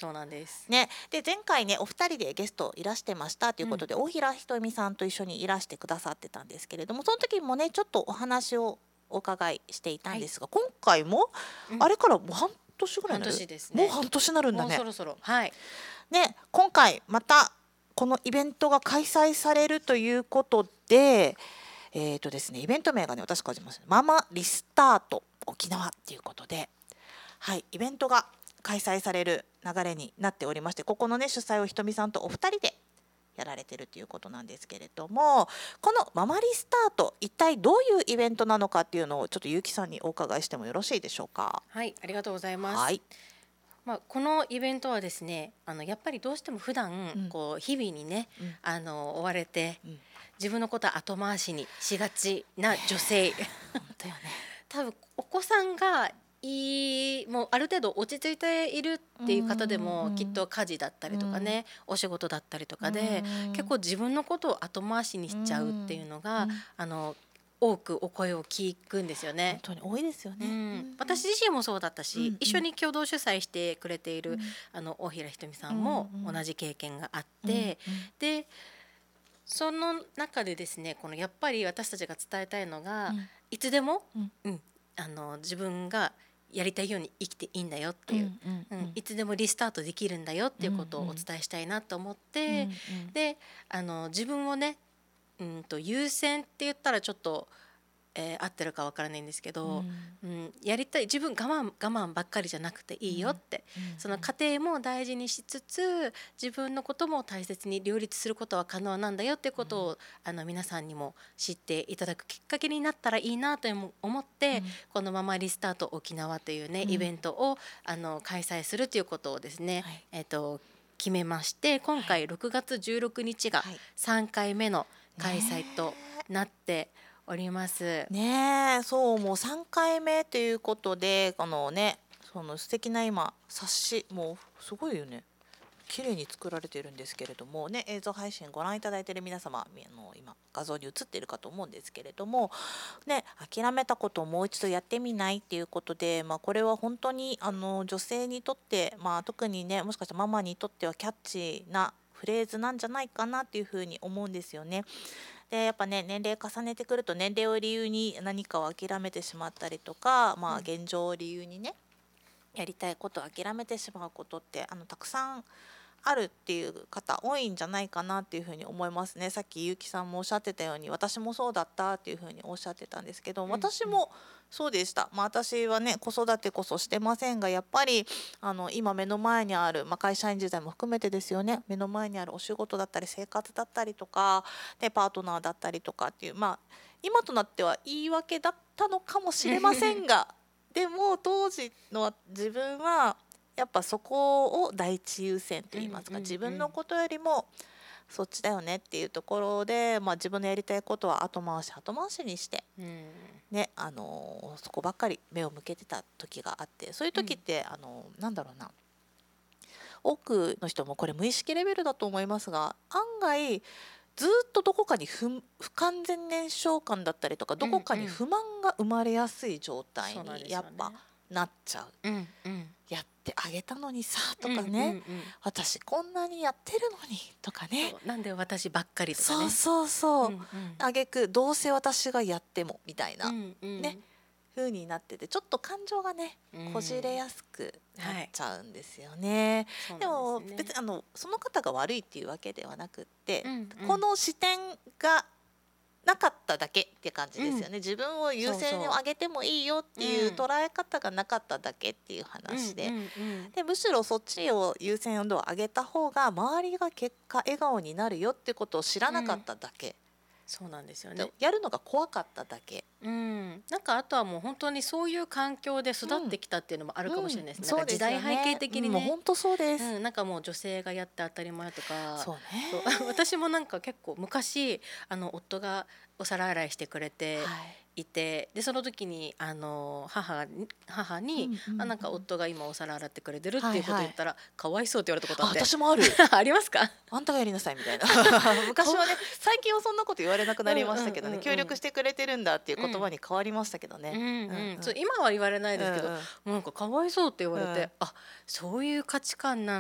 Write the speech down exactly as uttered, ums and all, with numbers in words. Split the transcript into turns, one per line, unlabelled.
そうなんです。
ね、で前回ねお二人でゲストいらしてましたということで、大平ひとみさんと一緒にいらしてくださってたんですけれども、その時もねちょっとお話をお伺いしていたんですが、今回も
うん
あれからもう半年ぐらいになる、
半年ですね。
もう半年になるんだね。
もうそろそろはい
ね、今回またこのイベントが開催されるということで、えーとですね、イベント名がね私から言いますママリスタート沖縄っていうことで、はい、イベントが開催される流れになっておりまして、ここのね主催をひとみさんとお二人でやられてるということなんですけれども、このママリスタート一体どういうイベントなのかっていうのをちょっとゆうきさんにお伺いしてもよろしいでしょうか。
はいありがとうございます。
はい、
まあ、このイベントはですね、あのやっぱりどうしても普段、
うん
こう日々にね、
うん
あの追われて、
うん
自分のことは後回しにしがちな女性
本当よね。
多分お子さんがいいもうある程度落ち着いているっていう方でも、
うん
きっと家事だったりとかね、お仕事だったりとかで、
うん
結構自分のことを後回しにしちゃうっていうのが、
うん
あの多くお声を聞くんですよね。
本当に多いですよね。
うん私自身もそうだったし、
うん
一緒に共同主催してくれている、
うん
あの大平ひとみさんも
うん
同じ経験があって、
うんうん
でその中でですね、このやっぱり私たちが伝えたいのが、
うん
いつでも、
うん
うんあの自分がやりたいように生きていいんだよっていう、
うんうん
うんいつでもリスタートできるんだよっていうことをお伝えしたいなと思って、
うんうん
であの自分をね、うんと優先って言ったらちょっと、えー合ってるかわからないんですけど、うんやりたい自分我慢我慢ばっかりじゃなくていいよって、
うん
その家庭も大事にしつつ自分のことも大切に両立することは可能なんだよっていうことを、あの皆さんにも知っていただくきっかけになったらいいなと思って、
うん
このママリスタート沖縄というね、
うん
イベントをあの開催するということをですね、
はい
えっと決めまして、今回ろくがつじゅうろくにちが
はい
さんかいめの開催となっております。
ねえ、そうもうさんかいめということで、このねその素敵な今冊子もうすごいよね、綺麗に作られているんですけれどもね、映像配信ご覧いただいている皆様、あの今画像に映っているかと思うんですけれどもね、諦めたことをもう一度やってみないっていうことで、まあ、これは本当にあの女性にとって、まあ、特にねもしかしたらママにとってはキャッチーなフレーズなんじゃないかなっていうふうに思うんですよね。でやっぱね年齢重ねてくると年齢を理由に何かを諦めてしまったりとか、まあ、現状を理由にねやりたいことを諦めてしまうことってあのたくさんあるっていう方多いんじゃないかなっていうふうに思いますね。さっきゆうきさんもおっしゃってたように私もそうだったっていうふうにおっしゃってたんですけど、
ん
私もそうでした。まあ、私はね子育てこそしてませんが、やっぱりあの今目の前にある、まあ、会社員時代も含めてですよね、目の前にあるお仕事だったり生活だったりとかでパートナーだったりとかっていうまあ今となっては言い訳だったのかもしれませんがでも当時の自分はやっぱそこを第一優先と言いますか、
うんうんうん
自分のことよりもそっちだよねっていうところで、まあ、自分のやりたいことは後回し後回しにして
うん
ね、あのーそこばっかり目を向けてた時があって、そういう時って、あのーなんだろうな、多くの人もこれ無意識レベルだと思いますが、案外ずっとどこかに不不完全燃焼感だったりとかどこかに不満が生まれやすい状態
そうなんですよね
にやっぱなっちゃう。
うんうん
やってあげたのにさとかね、
うんうんうん
私こんなにやってるのにとかね、
そうなんで私ばっかりとかね。
そうそうそう、
うんうん
あげくどうせ私がやってもみたいな、
うんうん
ね風になってて、ちょっと感情がね
うん
こじれやすくなっ
はい
ちゃうんですよね。
そう
でも
なんですね
別にあのその方が悪いっていうわけではなくって、
うんうん
この視点がなかっただけって感じですよね、自分を優先を上げてもいいよっていう
うん
捉え方がなかっただけっていう話で、
うんうんうん
でむしろそっちを優先度を上げた方が周りが結果笑顔になるよってことを知らなかっただけ、
そうなんですよ
で
ね。
やるのが怖かっただけ。
うん、なんかあとはもう本当にそういう環境で育ってきたっていうのもあるかもしれないですね。
うん
なんか時代背景的にね、
うんもう本当そうです、
うん、なんかもう女性がやって当たり前とか、
そうね
そう私もなんか結構昔あの夫がお皿洗いしてくれて
はい
いて、でその時にあの母に母に、
うんうんうん
あなんか夫が今お皿洗ってくれてるっていうことを言ったら、かわいそうって言われたこと
あ
あって。
私もある
ありますか？
あんたがやりなさいみたいな昔はね、最近はそんなこと言われなくなりましたけどね、
うんうんうんうん
協力してくれてるんだっていう言葉に変わりましたけどね、
うんうん
うんうん
そう今は言われないですけど、
うんうん
もうなんかかわいそうって言われて、
うん
あそういう価値観なん